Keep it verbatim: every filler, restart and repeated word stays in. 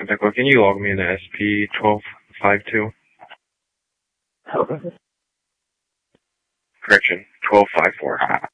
Echo, can you log me into S P twelve fifty-two? Okay. Correction, twelve fifty-four.